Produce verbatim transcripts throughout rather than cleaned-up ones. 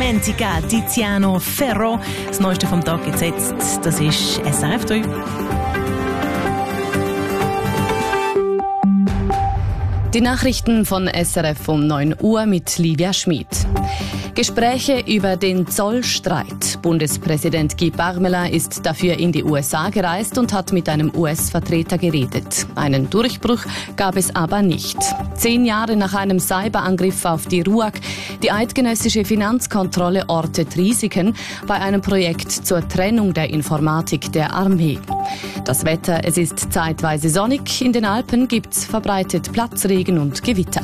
Dimentica, Tiziano Ferro. Das Neueste vom Tag jetzt, jetzt das ist S R F drei. Die Nachrichten von S R F um neun Uhr mit Livia Schmid. Gespräche über den Zollstreit. Bundespräsident Guy Parmelin ist dafür in die U S A gereist und hat mit einem U S-Vertreter geredet. Einen Durchbruch gab es aber nicht. Zehn Jahre nach einem Cyberangriff auf die RUAG. Die eidgenössische Finanzkontrolle ortet Risiken bei einem Projekt zur Trennung der Informatik der Armee. Das Wetter, es ist zeitweise sonnig. In den Alpen gibt's verbreitet Platzregen und Gewitter.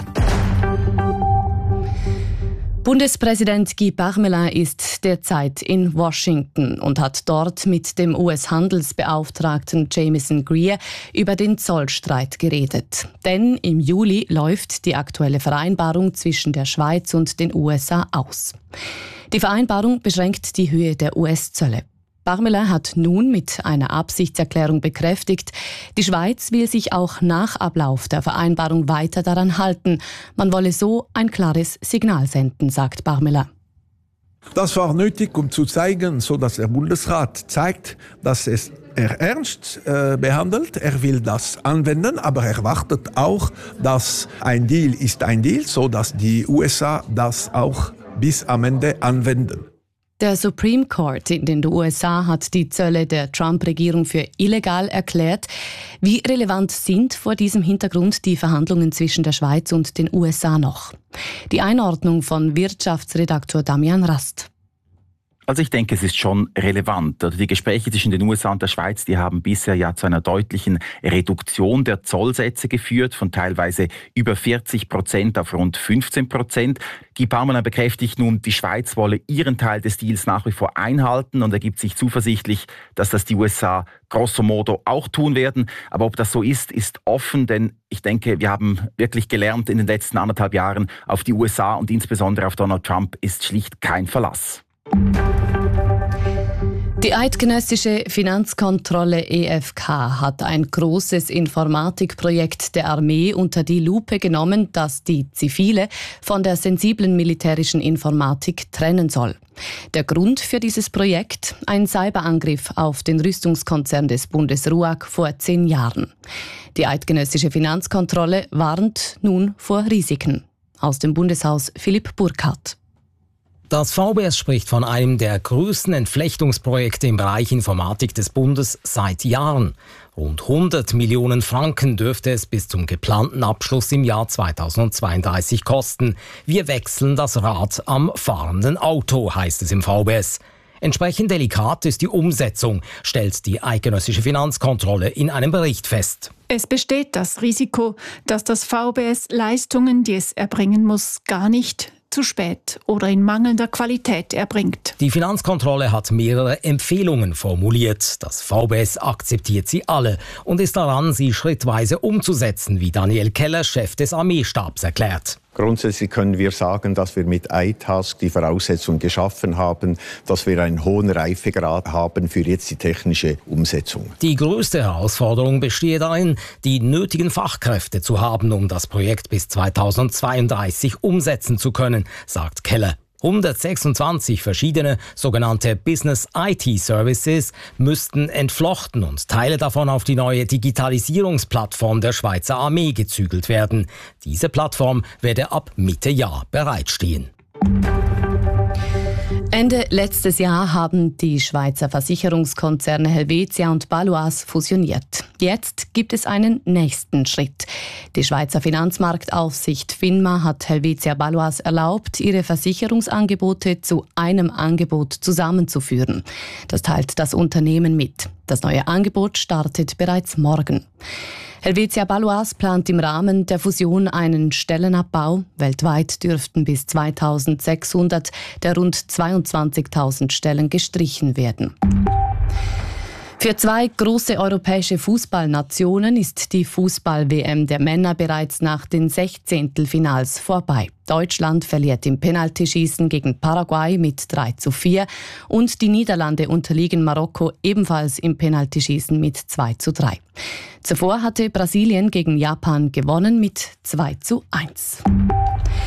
Bundespräsident Guy Parmelin ist derzeit in Washington und hat dort mit dem U S-Handelsbeauftragten Jamieson Greer über den Zollstreit geredet. Denn im Juli läuft die aktuelle Vereinbarung zwischen der Schweiz und den U S A aus. Die Vereinbarung beschränkt die Höhe der U S-Zölle. Parmelin hat nun mit einer Absichtserklärung bekräftigt, die Schweiz will sich auch nach Ablauf der Vereinbarung weiter daran halten. Man wolle so ein klares Signal senden, sagt Parmelin. Das war nötig, um zu zeigen, so dass der Bundesrat zeigt, dass es er ernst äh, behandelt. Er will das anwenden, aber er wartet auch, dass ein Deal ist ein Deal, so dass die U S A das auch bis am Ende anwenden. Der Supreme Court in den U S A hat die Zölle der Trump-Regierung für illegal erklärt. Wie relevant sind vor diesem Hintergrund die Verhandlungen zwischen der Schweiz und den U S A noch? Die Einordnung von Wirtschaftsredaktor Damian Rast. Also ich denke, es ist schon relevant. Die Gespräche zwischen den U S A und der Schweiz, die haben bisher ja zu einer deutlichen Reduktion der Zollsätze geführt, von teilweise über vierzig Prozent auf rund fünfzehn Prozent. Guy Parmelin bekräftigt nun, die Schweiz wolle ihren Teil des Deals nach wie vor einhalten und er gibt sich zuversichtlich, dass das die U S A grosso modo auch tun werden. Aber ob das so ist, ist offen, denn ich denke, wir haben wirklich gelernt in den letzten anderthalb Jahren, auf die U S A und insbesondere auf Donald Trump ist schlicht kein Verlass. Die eidgenössische Finanzkontrolle E F K hat ein großes Informatikprojekt der Armee unter die Lupe genommen, das die zivile von der sensiblen militärischen Informatik trennen soll. Der Grund für dieses Projekt? Ein Cyberangriff auf den Rüstungskonzern des Bundes RUAG vor zehn Jahren. Die eidgenössische Finanzkontrolle warnt nun vor Risiken. Aus dem Bundeshaus Philipp Burkhardt. Das V B S spricht von einem der größten Entflechtungsprojekte im Bereich Informatik des Bundes seit Jahren. Rund hundert Millionen Franken dürfte es bis zum geplanten Abschluss im Jahr zweitausendzweiunddreißig kosten. Wir wechseln das Rad am fahrenden Auto, heißt es im V B S. Entsprechend delikat ist die Umsetzung, stellt die eidgenössische Finanzkontrolle in einem Bericht fest. Es besteht das Risiko, dass das V B S Leistungen, die es erbringen muss, gar nicht zu spät oder in mangelnder Qualität erbringt. Die Finanzkontrolle hat mehrere Empfehlungen formuliert. Das V B S akzeptiert sie alle und ist daran, sie schrittweise umzusetzen, wie Daniel Keller, Chef des Armeestabs, erklärt. Grundsätzlich können wir sagen, dass wir mit I TASK die Voraussetzungen geschaffen haben, dass wir einen hohen Reifegrad haben für jetzt die technische Umsetzung. Die größte Herausforderung bestehe darin, die nötigen Fachkräfte zu haben, um das Projekt bis zweitausendzweiunddreißig umsetzen zu können, sagt Keller. hundertsechsundzwanzig verschiedene sogenannte Business I T Services müssten entflochten und Teile davon auf die neue Digitalisierungsplattform der Schweizer Armee gezügelt werden. Diese Plattform werde ab Mitte Jahr bereitstehen. Ende letztes Jahr haben die Schweizer Versicherungskonzerne Helvetia und Baloise fusioniert. Jetzt gibt es einen nächsten Schritt. Die Schweizer Finanzmarktaufsicht FINMA hat Helvetia Baloise erlaubt, ihre Versicherungsangebote zu einem Angebot zusammenzuführen. Das teilt das Unternehmen mit. Das neue Angebot startet bereits morgen. Helvetia Baloise plant im Rahmen der Fusion einen Stellenabbau. Weltweit dürften bis zweitausendsechshundert der rund zweiundzwanzigtausend Stellen gestrichen werden. Für zwei große europäische Fußballnationen ist die Fußball-W M der Männer bereits nach den Sechzehntelfinals vorbei. Deutschland verliert im Penaltyschießen gegen Paraguay mit drei zu vier und die Niederlande unterliegen Marokko ebenfalls im Penaltyschießen mit zwei zu drei. Zuvor hatte Brasilien gegen Japan gewonnen mit zwei zu eins.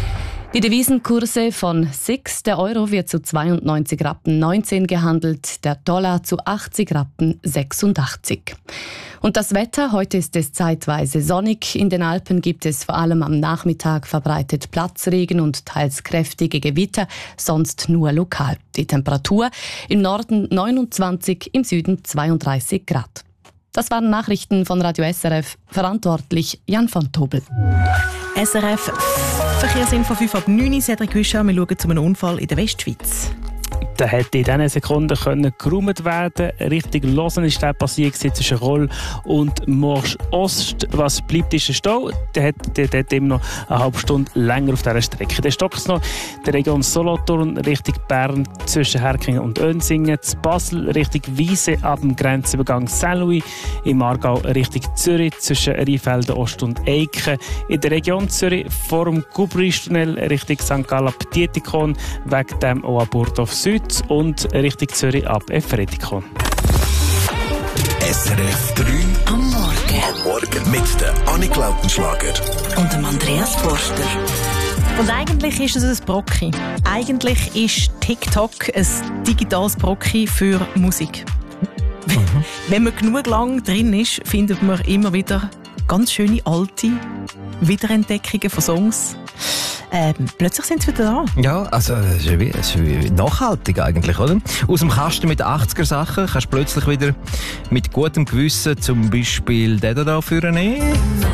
Die Devisenkurse von sechs, der Euro wird zu zweiundneunzig Rappen neunzehn gehandelt, der Dollar zu achtzig Rappen sechsundachtzig. Und das Wetter, heute ist es zeitweise sonnig. In den Alpen gibt es vor allem am Nachmittag verbreitet Platzregen und teils kräftige Gewitter, sonst nur lokal. Die Temperatur im Norden neunundzwanzig, im Süden zweiunddreißig Grad. Das waren Nachrichten von Radio S R F, verantwortlich Jan von Tobel. S R F Verkehrsinfo fünf ab neun, Cedric Wischer. Wir schauen zu einem Unfall in der Westschweiz. Der hätte in diesen Sekunden können geräumt werden. Richtig Lausanne ist der passiert zwischen Roll und Morsch Ost. Was bleibt, ist ein Stau. Der hat, der, der hat immer noch eine halbe Stunde länger auf dieser Strecke. Der stockt es noch der Region Solothurn Richtung Bern zwischen Herkingen und Önsingen. Zu Basel Richtung Wiese ab dem Grenzübergang Saint-Louis. Im Aargau Richtung Zürich zwischen Rheinfelden Ost und Eiken. In der Region Zürich vor dem Gubristunnel Richtung Sankt Gallen-Dietikon wegen dem auch an Burgdorf Süd und Richtung Zürich ab Efretikon. S R F drei am Morgen. Am Morgen mit der Annik Lautenschlager und dem Andreas Forster. Und eigentlich ist es ein Brocki. Eigentlich ist TikTok ein digitales Brocki für Musik. Mhm. Wenn man genug lang drin ist, findet man immer wieder ganz schöne alte Wiederentdeckungen von Songs. Ähm, plötzlich sind sie wieder da. Ja, also es ist, wie, es ist wie nachhaltig eigentlich, oder? Aus dem Kasten mit achtziger-Sachen kannst du plötzlich wieder mit gutem Gewissen zum Beispiel den da vornehmen.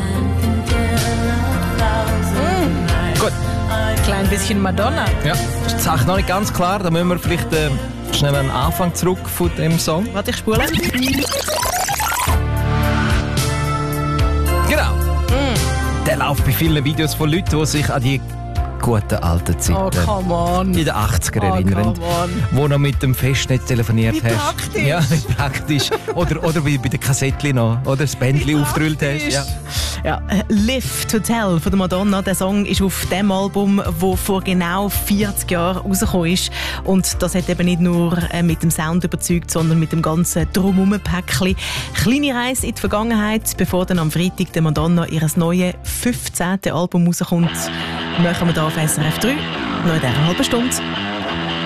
Mm. Gut. Ein klein bisschen Madonna. Ja, ist die Sache noch nicht ganz klar. Da müssen wir vielleicht äh, schnell an den Anfang zurück von dem Song. Warte, ich spule. Genau. Mm. Der läuft bei vielen Videos von Leuten, die sich an die guten alten Zeiten oh, come on. in den achtziger oh, erinnern, wo noch mit dem Festnetz telefoniert wie hast. Praktisch. Ja, wie praktisch. Oder, oder wie bei den Kassettchen noch, oder das Bändchen aufgedrüllt hast. Ja. Ja, Live to Tell von der Madonna. Der Song ist auf dem Album, das vor genau vierzig Jahren rausgekommen ist. Und das hat eben nicht nur mit dem Sound überzeugt, sondern mit dem ganzen Drumherum-Päckchen. Kleine Reise in die Vergangenheit, bevor dann am Freitag der Madonna ihr neues fünfzehntes Album rauskommt. Machen wir hier auf S R F drei, noch in dieser halben Stunde.